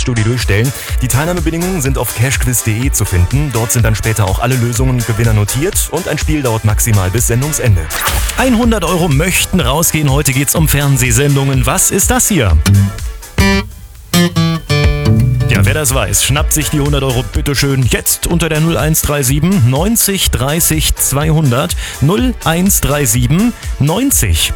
du die durchstellen. Die Teilnahmebedingungen sind auf cashquiz.de zu finden. Dort sind dann später auch alle Lösungen und Gewinner notiert und ein Spiel dauert maximal bis Sendungsende. 100 Euro möchten rausgehen. Heute geht's um Fernsehsendungen. Was ist das hier? Ja, wer das weiß, schnappt sich die 100 Euro bitteschön jetzt unter der 0137 90 30 200 0137 90